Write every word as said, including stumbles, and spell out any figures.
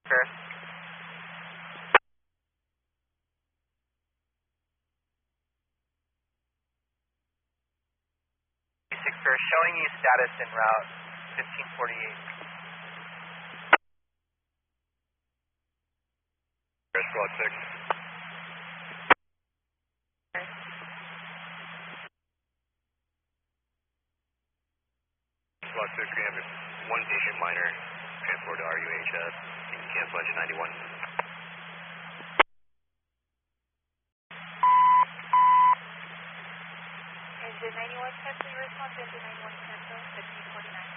Sure. six Fair, showing you status en route fifteen forty-eight. Chris, Block six. Block six, we have one patient minor transport to R U H S. You can cancel engine ninety-one. Engine ninety-one cancel, your response, engine ninety-one cancel, fifteen forty-nine.